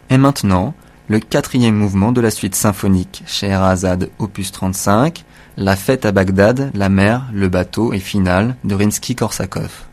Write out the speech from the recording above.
Et maintenant, le quatrième mouvement de la suite symphonique Scheherazade opus 35, La fête à Bagdad, la mer, le bateau et finale de Rimsky-Korsakov.